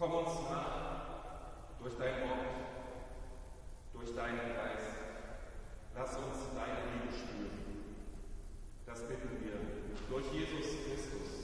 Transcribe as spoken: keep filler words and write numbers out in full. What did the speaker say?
Komm uns nah durch dein Wort, durch deinen Geist. Lass uns deine Liebe spüren. Das bitten wir durch Jesus Christus,